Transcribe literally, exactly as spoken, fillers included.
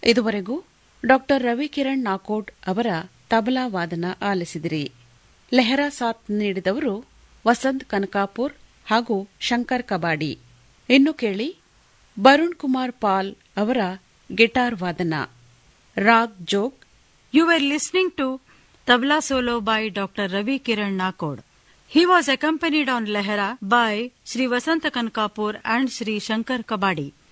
ಇದುವರೆಗೂ ಡಾಕ್ಟರ್ ರವಿಕಿರಣ್ ನಾಕೋಡ್ ಅವರ ತಬಲಾ ವಾದನ ಆಲಿಸಿದಿರಿ. ಲೆಹರಾ ಸಾಥ್ ನೀಡಿದವರು ವಸಂತ್ ಕನಕಾಪುರ್ ಹಾಗೂ ಶಂಕರ್ ಕಬಾಡಿ. ಇನ್ನು ಕೇಳಿ ಬರುಣ್ ಕುಮಾರ್ ಪಾಲ್ ಅವರ ಗಿಟಾರ್ ವಾದನ. Raag Jog. You were listening to Tabla Solo by Doctor Ravi Kiran Nakod. He was accompanied on Lehra by Sri Vasant Kankapur and Sri Shankar Kabadi.